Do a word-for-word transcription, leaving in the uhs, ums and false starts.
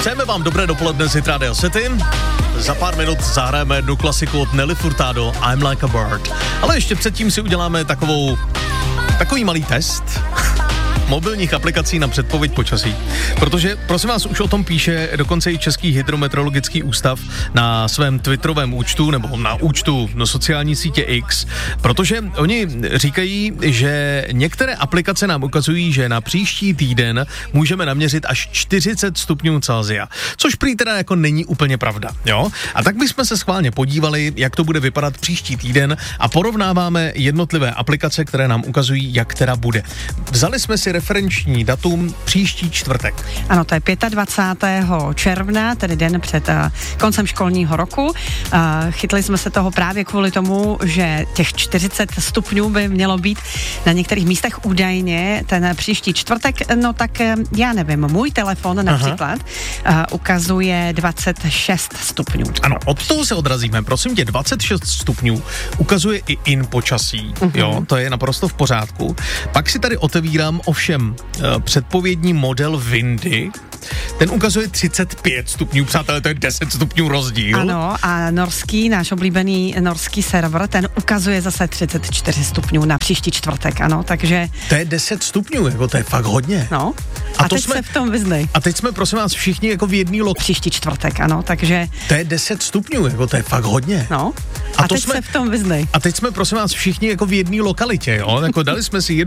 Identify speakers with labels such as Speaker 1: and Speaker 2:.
Speaker 1: Přejeme vám dobré dopoledne z Radio City. Za pár minut zahrajeme jednu klasiku od Nelly Furtado, I'm Like a Bird. Ale ještě předtím si uděláme takovou, takový malý test mobilních aplikací na předpověď počasí. Protože, prosím vás, už o tom píše dokonce i Český hydrometeorologický ústav na svém twitterovém účtu nebo na účtu na sociální sítě X, protože oni říkají, že některé aplikace nám ukazují, že na příští týden můžeme naměřit až čtyřicet stupňů Celsia, což prý teda jako není úplně pravda, jo? A tak bychom se schválně podívali, jak to bude vypadat příští týden a porovnáváme jednotlivé aplikace, které nám ukazují, jak teda bude. Vzali jsme si referenční datum příští čtvrtek.
Speaker 2: Ano, to je dvacátého pátého června, tedy den před uh, koncem školního roku. Uh, chytli jsme se toho právě kvůli tomu, že těch čtyřicet stupňů by mělo být na některých místech údajně ten příští čtvrtek. No tak uh, já nevím, můj telefon například uh, ukazuje dvacet šest stupňů.
Speaker 1: Ano, od toho se odrazíme. Prosím tě, dvacet šest stupňů ukazuje i in počasí. Uh-huh. Jo, to je naprosto v pořádku. Pak si tady otevírám ovšem předpovědní model windy. Ten ukazuje třicet pět stupňů, přátelé, to je deset stupňů rozdíl.
Speaker 2: Ano, a norský, náš oblíbený norský server, ten ukazuje zase třicet čtyři stupňů na příští čtvrtek, ano, takže...
Speaker 1: To je deset stupňů, jako to je fakt hodně.
Speaker 2: No, a, a teď jsme, se v tom vyznej.
Speaker 1: A teď jsme, prosím vás, všichni jako v jedný lo...
Speaker 2: Příští čtvrtek, ano, takže...
Speaker 1: To je deset stupňů, jako to je fakt hodně.
Speaker 2: No, a, a teď
Speaker 1: jsme,
Speaker 2: se v tom vyznej.
Speaker 1: A teď jsme, prosím vás, všichni jako v jedné lokalitě, jo, jako dali jsme si